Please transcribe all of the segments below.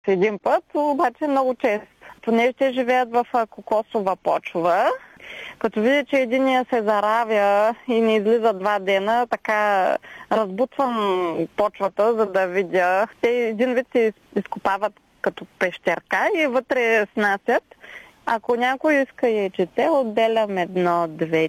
Един път, обаче много често. Понеже те живеят в кокосова почва, като видя, че единия се заравя и не излиза 2 дена, така разбутвам почвата, за да видя. Те един вид се изкопават като пещерка и вътре снасят. Ако някой иска яйчете, отделям 1-2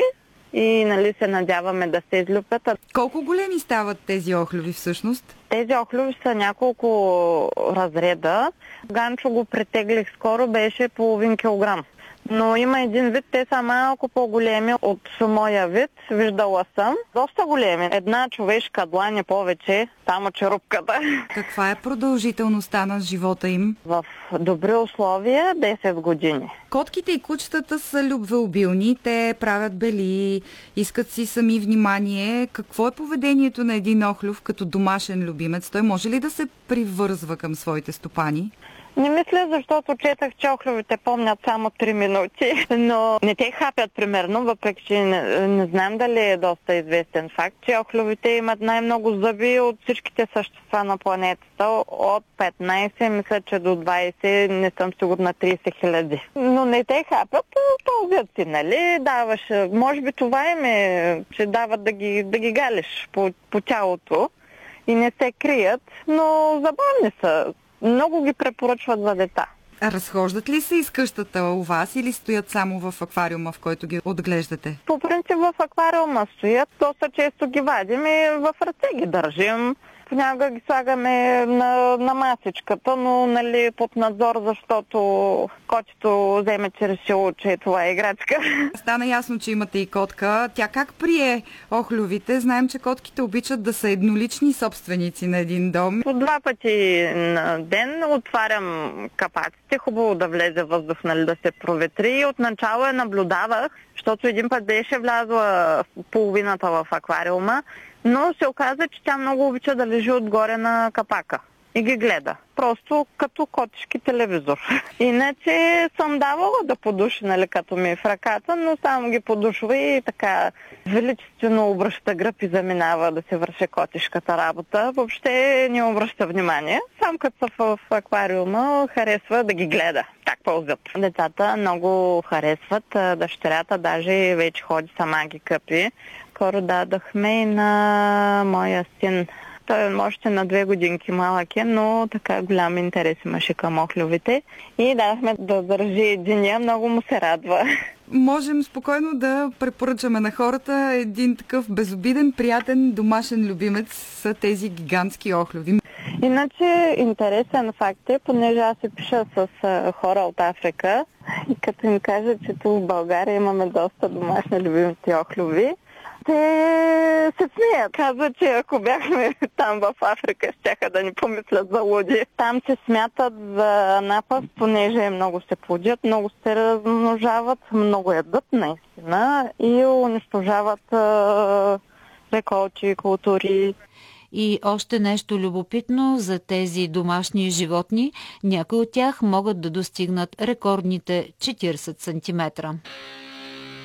и се надяваме да се излюпят. Колко големи стават тези охлюви всъщност? Тези охлюви са няколко разреда. Ганчо го претеглих скоро, беше половин килограм. Но има един вид, те са малко по-големи от моя вид. Виждала съм. Доста големи. Една човешка длан е повече, само черупката. Каква е продължителността на живота им? В добри условия 10 години. Котките и кучетата са любвеобилни, те правят бели, искат си сами внимание. Какво е поведението на един охлюв като домашен любимец? Той може ли да се привързва към своите стопани? Не мисля, защото четах, че охлювите помнят само 3 минути, но не те хапят примерно, въпреки че не знам дали е доста известен факт, че охлювите имат най-много зъби от всичките същества на планетата, от 15, мисля, че до 20, не съм сигурна, 30 хиляди. Но не те хапят, ползват си, нали? Даваш, може би това им е, че дават да ги галиш по тялото и не се крият, но забавни са. Много ги препоръчват за деца. А разхождат ли се из къщата у вас или стоят само в аквариума, в който ги отглеждате? По принцип в аквариума стоят, доста често ги вадим и в ръце ги държим. Понякога ги слагаме на масичката, но под надзор, защото котето вземе чрез село, че това е играчка. Стана ясно, че имате и котка. Тя как прие охлювите? Знаем, че котките обичат да са еднолични собственици на един дом. По 2 пъти на ден отварям капаците, хубаво да влезе въздух, да се проветри. И отначало я наблюдавах, защото един път беше влязла половината в аквариума, но се оказа, че тя много обича да лежи отгоре на капака и ги гледа. Просто като котишки телевизор. Иначе съм давала да подуши, като ми е в ръката, но само ги подушва и така величествено обръща гръб и заминава да се върши котишката работа. Въобще не обръща внимание. Сам като са в аквариума, харесва да ги гледа. Так ползват. Децата много харесват. Дъщерята даже вече ходи, сама ги къпи. Скоро дадахме и на моя син. Той още на 2 годинки малък е, но така голям интерес имаше към охлювите. И дадахме да държи единия, много му се радва. Можем спокойно да препоръчаме на хората един такъв безобиден, приятен, домашен любимец са тези гигантски охлюви. Иначе интересен факт е, понеже аз се пиша с хора от Африка и като им кажа, че тук в България имаме доста домашни любимци охлюви, те се смеят. Казват, че ако бяхме там в Африка, щяха да ни помислят за луди. Там се смятат за напаст, понеже много се плодят, много се размножават, много ядат наистина и унищожават реколти, култури. И още нещо любопитно за тези домашни животни. Някои от тях могат да достигнат рекордните 40 сантиметра.